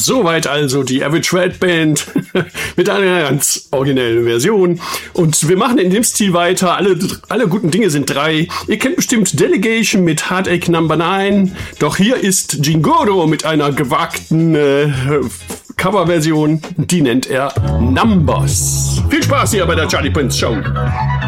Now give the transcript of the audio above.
Soweit also die Average Red Band mit einer ganz originellen Version. Und wir machen in dem Stil weiter. Alle guten Dinge sind 3. Ihr kennt bestimmt Delegation mit Heartache Number 9. Doch hier ist Jingoro mit einer gewagten Coverversion. Die nennt er Numbers. Viel Spaß hier bei der Charlie Prince Show.